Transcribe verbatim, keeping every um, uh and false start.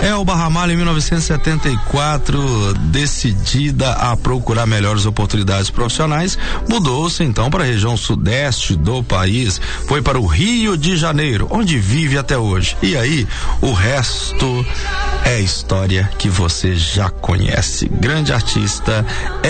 Elba Ramalho, em mil novecentos e setenta e quatro, decidida a procurar melhores oportunidades profissionais, mudou-se então para a região sudeste do país, foi para o Rio de Janeiro, onde vive até hoje. E aí, o resto é história que você já conhece. Grande artista